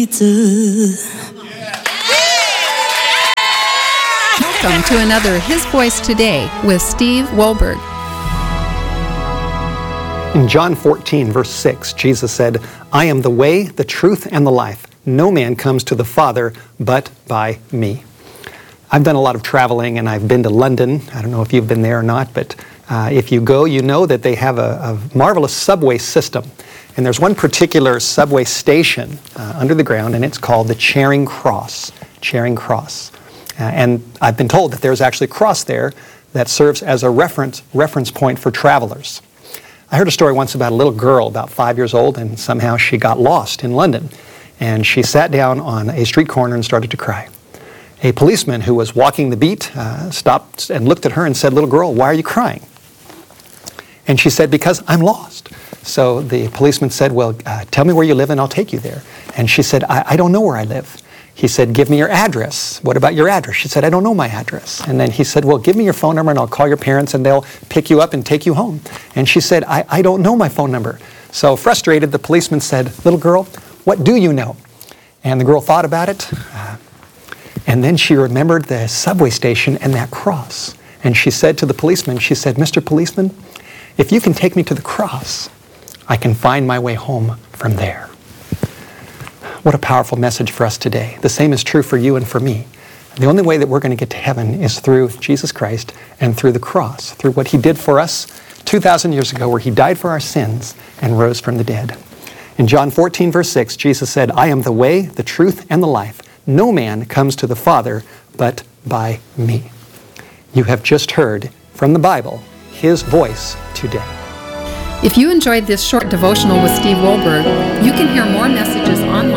Welcome to another His Voice Today with Steve Wohlberg. In John 14, verse 6, Jesus said, "I am the way, the truth, and the life. No man comes to the Father but by me." I've done a lot of traveling, and I've been to London. I don't know if you've been there or not, but if you go, you know that they have a marvelous subway system. And there's one particular subway station under the ground, and it's called the Charing Cross. Charing Cross. And I've been told that there's actually a cross there that serves as a reference point for travelers. I heard a story once about a little girl about 5 years old, and somehow she got lost in London. And she sat down on a street corner and started to cry. A policeman who was walking the beat stopped and looked at her and said, "Little girl, why are you crying?" And she said, "Because I'm lost." So the policeman said, "Well, tell me where you live and I'll take you there." And she said, I don't know where I live." He said, "Give me your address." "What about your address?" She said, "I don't know my address." And then he said, "Well, give me your phone number and I'll call your parents and they'll pick you up and take you home." And she said, I don't know my phone number." So frustrated, the policeman said, "Little girl, what do you know?" And the girl thought about it. And then she remembered the subway station and that cross. And she said to the policeman, she said, "Mr. Policeman, if you can take me to the cross, I can find my way home from there." What a powerful message for us today. The same is true for you and for me. The only way that we're going to get to heaven is through Jesus Christ and through the cross, through what He did for us 2,000 years ago, where He died for our sins and rose from the dead. In John 14, verse 6, Jesus said, "I am the way, the truth, and the life. No man comes to the Father but by me." You have just heard from the Bible, His Voice Today. If you enjoyed this short devotional with Steve Wohlberg, you can hear more messages on